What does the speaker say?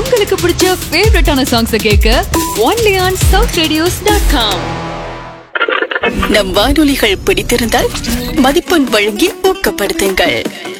உங்களுக்கு பிடிச்ச ஃபேவரட்டான சாங்ஸ் கேட்க only on southradios.com. நம் வானொலிகள் பிடித்திருந்தால் மதிப்பெண் வழங்கி ஊக்கப்படுத்துங்கள்.